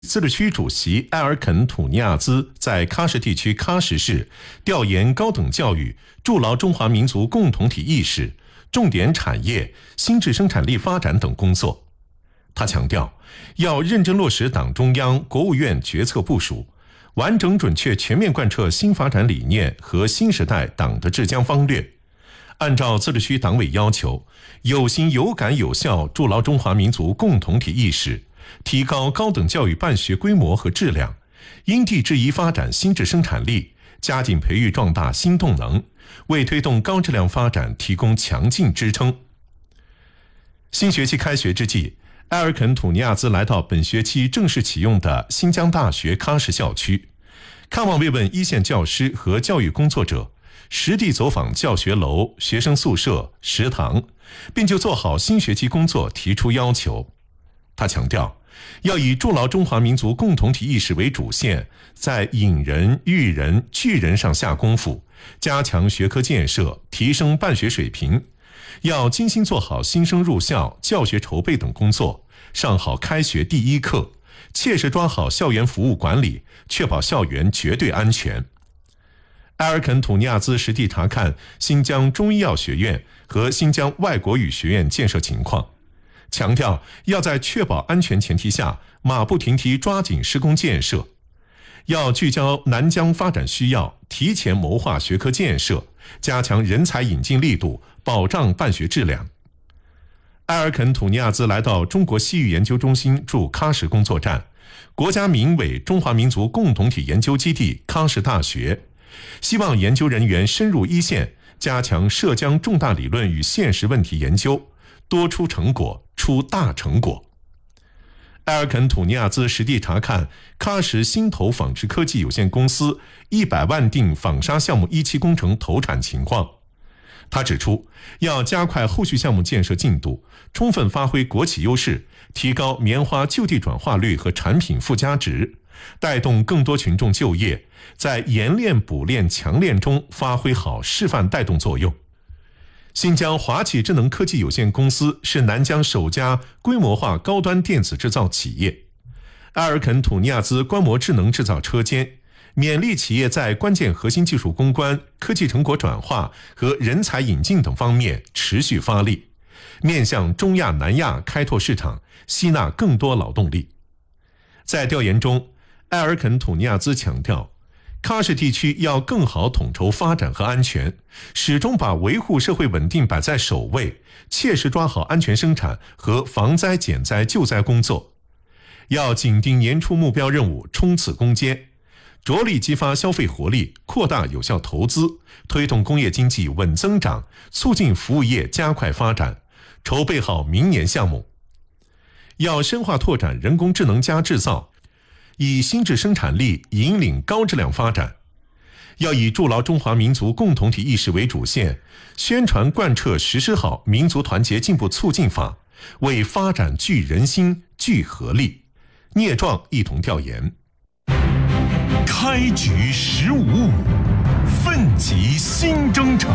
自治区主席埃尔肯·土尼亚兹在喀什地区喀什市调研高等教育、筑牢中华民族共同体意识、重点产业、新质生产力发展等工作。他强调，要认真落实党中央、国务院决策部署，完整准确全面贯彻新发展理念和新时代党的治疆方略，按照自治区党委要求，有心有感有效筑牢中华民族共同体意识，提高高等教育办学规模和质量，因地制宜发展新质生产力，加紧培育壮大新动能，为推动高质量发展提供强劲支撑。新学期开学之际，埃尔肯·土尼亚兹来到本学期正式启用的新疆大学喀什校区，看望慰问一线教师和教育工作者，实地走访教学楼、学生宿舍、食堂，并就做好新学期工作提出要求。他强调，要以筑牢中华民族共同体意识为主线，在引人、育人、聚人上下功夫，加强学科建设，提升办学水平。要精心做好新生入校、教学筹备等工作，上好开学第一课，切实抓好校园服务管理，确保校园绝对安全。埃尔肯·土尼亚兹实地查看新疆中医药学院和新疆外国语学院建设情况，强调要在确保安全前提下，马不停蹄抓紧施工建设。要聚焦南疆发展需要，提前谋划学科建设，加强人才引进力度，保障办学质量。埃尔肯·土尼亚兹来到中国西域研究中心驻喀什工作站、国家民委中华民族共同体研究基地喀什大学，希望研究人员深入一线，加强涉疆重大理论与现实问题研究，多出成果，出大成果。埃尔肯·土尼亚兹实地查看喀什新投纺织科技有限公司100万锭纺纱项目一期工程投产情况。他指出，要加快后续项目建设进度，充分发挥国企优势，提高棉花就地转化率和产品附加值，带动更多群众就业，在研炼、补炼、强炼中发挥好示范带动作用。新疆华企智能科技有限公司是南疆首家规模化高端电子制造企业。埃尔肯·土尼亚兹观摩智能制造车间，勉励企业在关键核心技术攻关、科技成果转化和人才引进等方面持续发力，面向中亚、南亚开拓市场，吸纳更多劳动力。在调研中，埃尔肯·土尼亚兹强调，喀什地区要更好统筹发展和安全，始终把维护社会稳定摆在首位，切实抓好安全生产和防灾减灾救灾工作。要紧盯年初目标任务，冲刺攻坚，着力激发消费活力，扩大有效投资，推动工业经济稳增长，促进服务业加快发展，筹备好明年项目。要深化拓展人工智能加制造，以新质生产力引领高质量发展。要以筑牢中华民族共同体意识为主线，宣传贯彻实施好民族团结进步促进法，为发展聚人心、聚合力。聂壮一同调研。 开局15舞，奋楫新征程。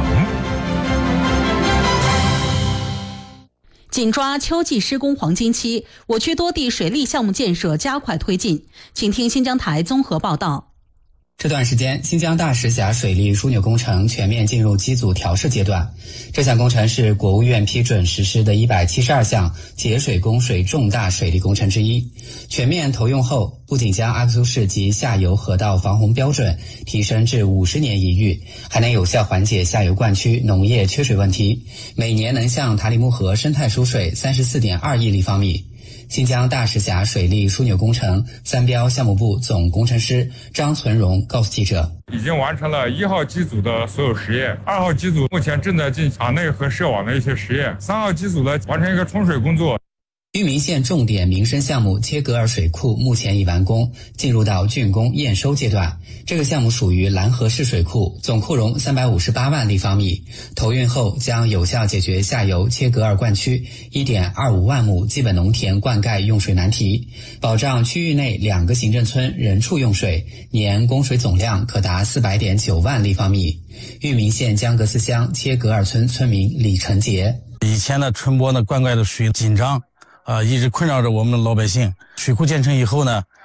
紧抓秋季施工黄金期，我区多地水利项目建设加快推进。请听新疆台综合报道。 这段时间，新疆大石峡水利枢纽工程全面进入机组调试阶段。这项工程是国务院批准实施的172项节水供水重大水利工程之一。全面投用后，不仅将阿克苏市及下游河道防洪标准提升至50年一遇，还能有效缓解下游灌区农业缺水问题，每年能向塔里木河生态输水34.2亿立方米。新疆大石峡水利枢纽工程三标项目部总工程师张存荣告诉记者， 已经完成了1号机组的所有实验，2号机组目前正在进行场内和涉网的一些实验，3号机组呢完成一个冲水工作。 玉明县重点民生项目切格尔水库目前已完工，进入到竣工验收阶段。这个项目属于蓝河市水库，总库容358万立方米，投运后将有效解决下游切格尔灌区 1.25 万亩基本农田灌溉用水难题，保障区域内2个行政村人畜用水，年供水总量可达400.9万立方米。玉明县江格斯乡切格尔村村民李成杰， 以前的春播呢灌溉的水紧张一直困扰着我们的老百姓。水库建成以后呢，